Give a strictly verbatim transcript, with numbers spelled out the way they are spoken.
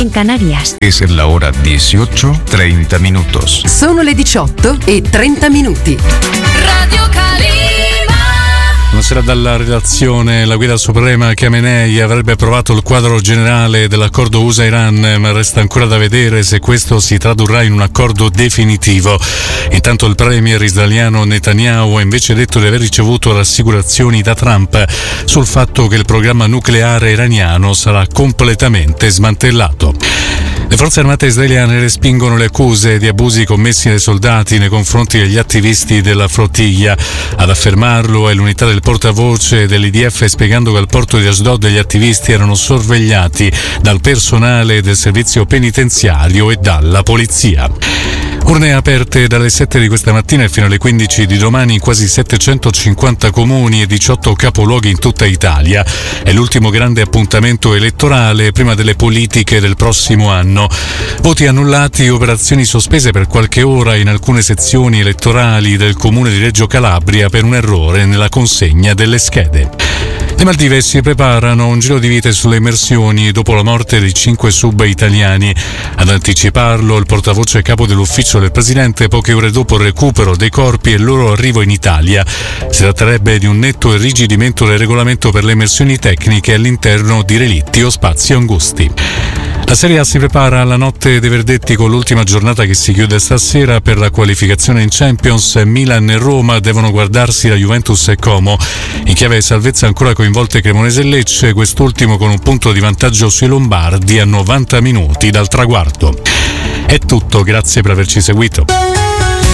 en Canarias. Es la hora dieciocho, treinta minutos. Sono le diciotto e trenta minuti. Radio Calima. Buonasera dalla redazione. La guida suprema Khamenei avrebbe approvato il quadro generale dell'accordo U S A-Iran, ma resta ancora da vedere se questo si tradurrà in un accordo definitivo. Intanto il premier israeliano Netanyahu ha invece detto di aver ricevuto rassicurazioni da Trump sul fatto che il programma nucleare iraniano sarà completamente smantellato. Le forze armate israeliane respingono le accuse di abusi commessi dai soldati nei confronti degli attivisti della flottiglia. Ad affermarlo è l'unità del portavoce dell'I D F, spiegando che al porto di Ashdod gli attivisti erano sorvegliati dal personale del servizio penitenziario e dalla polizia. Urne aperte dalle sette di questa mattina e fino alle quindici di domani in quasi settecentocinquanta comuni e diciotto capoluoghi in tutta Italia. È l'ultimo grande appuntamento elettorale prima delle politiche del prossimo anno. Voti annullati, operazioni sospese per qualche ora in alcune sezioni elettorali del comune di Reggio Calabria per un errore nella consegna delle schede. Le Maldive si preparano a un giro di vite sulle immersioni dopo la morte di cinque sub italiani. Ad anticiparlo il portavoce capo dell'ufficio del presidente poche ore dopo il recupero dei corpi e il loro arrivo in Italia. Si tratterebbe di un netto irrigidimento del regolamento per le immersioni tecniche all'interno di relitti o spazi angusti. La Serie A si prepara alla notte dei verdetti con l'ultima giornata che si chiude stasera per la qualificazione in Champions. Milan e Roma devono guardarsi la Juventus e Como. In chiave di salvezza ancora coinvolte Cremonese e Lecce, quest'ultimo con un punto di vantaggio sui lombardi a novanta minuti dal traguardo. È tutto, grazie per averci seguito.